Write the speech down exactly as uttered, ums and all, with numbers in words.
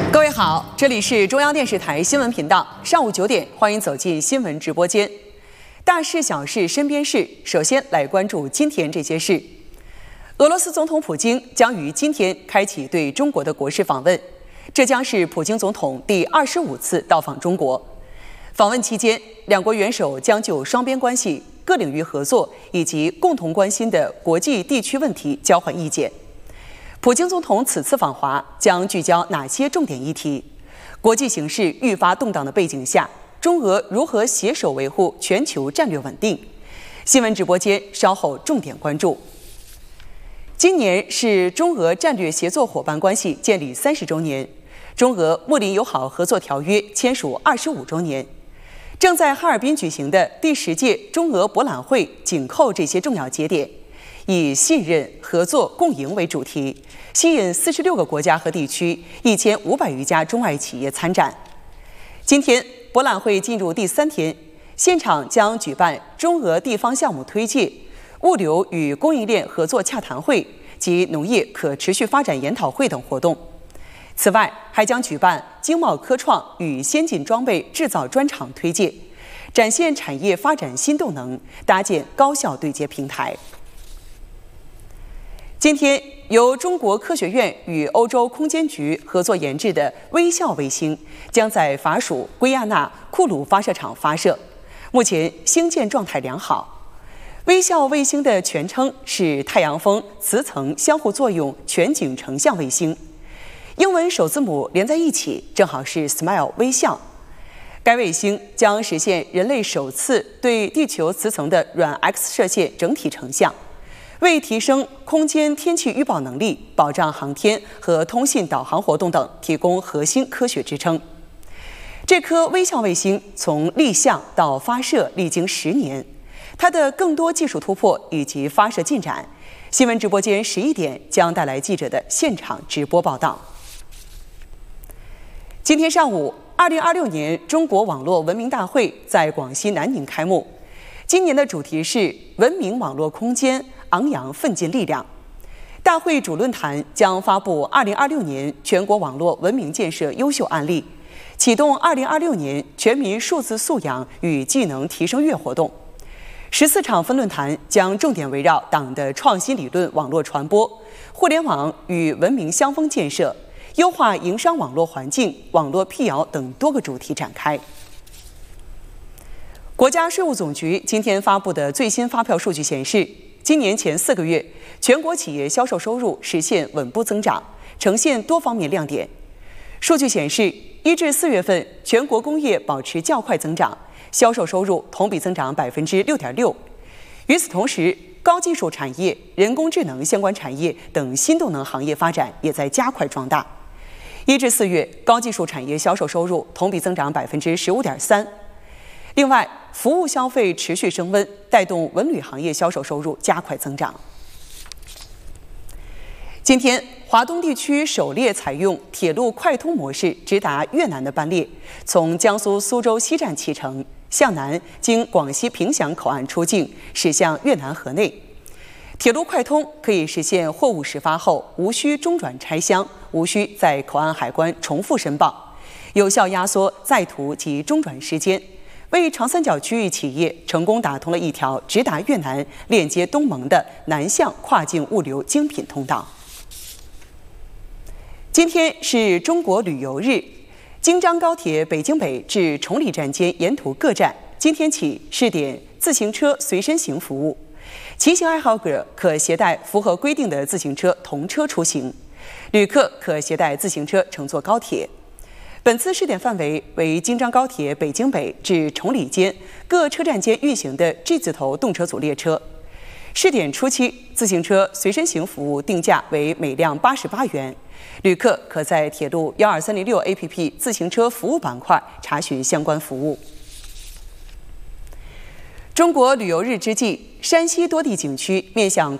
各位好，这里是中央电视台新闻频道，上午九点，欢迎走进新闻直播间。大事小事身边事，首先来关注今天这些事。俄罗斯总统普京将于今天开启对中国的国事访问，这将是普京总统第二十五次到访中国。访问期间，两国元首将就双边关系、各领域合作以及共同关心的国际地区问题交换意见。普京总统此次访华将聚焦哪些重点议题？国际形势愈发动荡的背景下，中俄如何携手维护全球战略稳定？新闻直播间稍后重点关注。今年是中俄战略协作伙伴关系建立三十周年，中俄睦邻友好合作条约签署二十五周年。正在哈尔滨举行的第十届中俄博览会紧扣这些重要节点，以信任、合作、共赢为主题，吸引四十六个国家和地区一千五百余家中外企业参展。今天博览会进入第三天，现场将举办中俄地方项目推介、物流与供应链合作洽谈会及农业可持续发展研讨会等活动。此外，还将举办经贸科创与先进装备制造专场推介，展现产业发展新动能，搭建高效对接平台。今天，由中国科学院与欧洲空间局合作研制的微笑卫星将在法属圭亚那库鲁发射场发射，目前星舰状态良好。微笑卫星的全称是太阳风磁层相互作用全景成像卫星，英文首字母连在一起，正好是 Smile 微笑。该卫星将实现人类首次对地球磁层的软 X 射线整体成像，为提升空间天气预报能力、保障航天和通信导航活动等提供核心科学支撑。这颗微笑卫星从立项到发射历经十年，它的更多技术突破以及发射进展，新闻直播间十一点将带来记者的现场直播报道。今天上午，二零二六年中国网络文明大会在广西南宁开幕。今年的主题是文明网络空间，昂扬奋进力量。大会主论坛将发布二零二六年全国网络文明建设优秀案例，启动二零二六年全民数字素养与技能提升月活动。十四场分论坛将重点围绕党的创新理论网络传播、互联网与文明相锋建设、优化营商网络环境、网络辟谣等多个主题展开。国家税务总局今天发布的最新发票数据显示，今年前四个月，全国企业销售收入实现稳步增长，呈现多方面亮点。数据显示，一至四月份，全国工业保持较快增长，销售收入同比增长百分之六点六。与此同时，高技术产业、人工智能相关产业等新动能行业发展也在加快壮大。一至四月，高技术产业销售收入同比增长百分之十五点三。另外，服务消费持续升温，带动文旅行业销售收入加快增长。今天，华东地区首列采用铁路快通模式直达越南的班列，从江苏苏州西站启程，向南经广西凭祥口岸出境，驶向越南河内。铁路快通可以实现货物始发后无需中转拆箱，无需在口岸海关重复申报，有效压缩在途及中转时间，为长三角区域企业成功打通了一条直达越南、链接东盟的南向跨境物流精品通道。今天是中国旅游日，京张高铁北京北至崇礼站间沿途各站今天起试点自行车随身行服务，骑行爱好者可携带符合规定的自行车同车出行，旅客可携带自行车乘坐高铁。本次试点范围为京张高铁北京北至崇礼间各车站间运行的 G 字头动车组列车。试点初期，自行车随身行服务定价为每辆八十八元，旅客可在铁路一二三零六 A P P 自行车服务板块查询相关服务。中国旅游日之际，山西多地景区面向